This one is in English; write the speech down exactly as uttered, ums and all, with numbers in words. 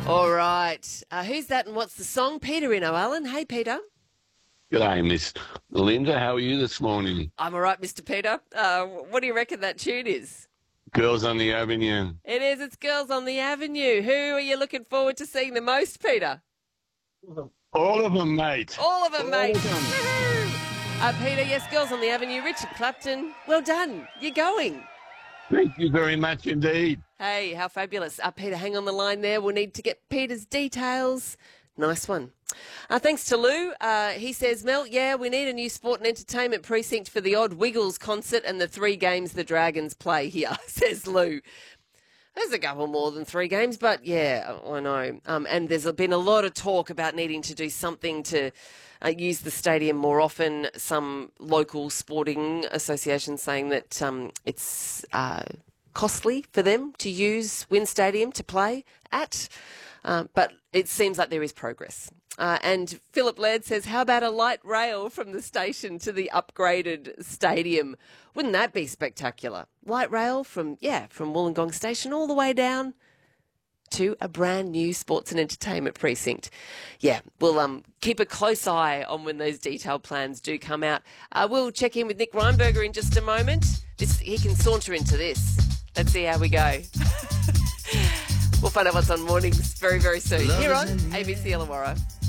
All right. Uh, who's that and what's the song? Peter in O'Allen. Hey, Peter. G'day, Miss Linda. How are you this morning? I'm all right, Mister Peter. Uh, what do you reckon that tune is? Girls on the Avenue. It is. It's Girls on the Avenue. Who are you looking forward to seeing the most, Peter? All of them, mate. All of them, All mate. of them. Woohoo! Uh, Peter, yes, Girls on the Avenue. Richard Clapton. Well done. You're going. Thank you very much indeed. Hey, how fabulous. Uh, Peter, hang on the line there. We'll need to get Peter's details. Nice one. Uh, thanks to Lou. Uh, he says, Mel, yeah, we need a new sport and entertainment precinct for the odd Wiggles concert and the three games the Dragons play here, says Lou. There's a couple more than three games, but yeah, I know. Um, and there's been a lot of talk about needing to do something to uh, use the stadium more often. Some local sporting associations saying that um, it's uh, costly for them to use Wynn Stadium to play at. Um, but it seems like there is progress. Uh, and Philip Laird says, how about a light rail from the station to the upgraded stadium? Wouldn't that be spectacular? Light rail from, yeah, from Wollongong Station all the way down to a brand new sports and entertainment precinct. Yeah, we'll um, keep a close eye on when those detailed plans do come out. Uh, we'll check in with Nick Reinberger in just a moment. This, he can saunter into this. Let's see how we go. We'll find out what's on mornings very, very soon. Here on A B C Illawarra.